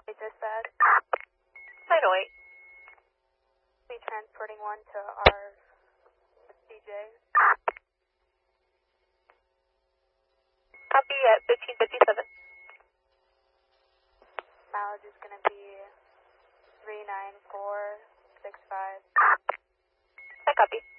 Dispatch. 908. Be transporting one to our CJ. Copy at 1557. Mileage is going to be 39465. I copy.